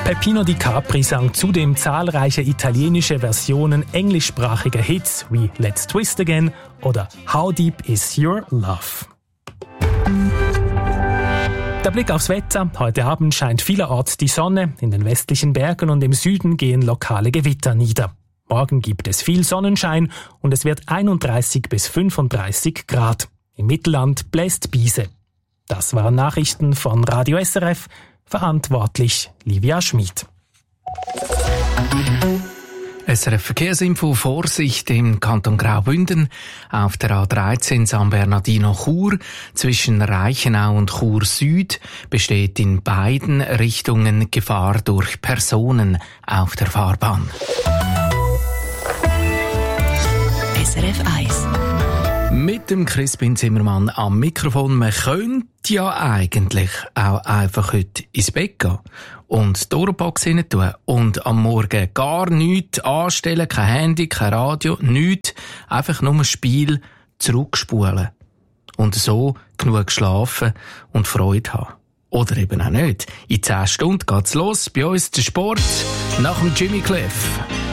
Peppino Di Capri sang zudem zahlreiche italienische Versionen englischsprachiger Hits wie Let's Twist Again oder How Deep Is Your Love. Der Blick aufs Wetter. Heute Abend scheint vielerorts die Sonne. In den westlichen Bergen und im Süden gehen lokale Gewitter nieder. Morgen gibt es viel Sonnenschein und es wird 31 bis 35 Grad. Im Mittelland bläst Biese. Das waren Nachrichten von Radio SRF. Verantwortlich Livia Schmid. SRF Verkehrsinfo, Vorsicht im Kanton Graubünden auf der A13 San Bernardino-Chur zwischen Reichenau und Chur Süd besteht in beiden Richtungen Gefahr durch Personen auf der Fahrbahn. SRF 1. Mit dem Crispin Zimmermann am Mikrofon. Man könnte ja eigentlich auch einfach heute ins Bett gehen und die Ohrenbox hinein tun und am Morgen gar nichts anstellen, kein Handy, kein Radio, nichts, einfach nur ein Spiel zurückspulen und so genug schlafen und Freude haben. Oder eben auch nicht. In 10 Stunden geht's los bei uns der Sport nach dem Jimmy Cliff.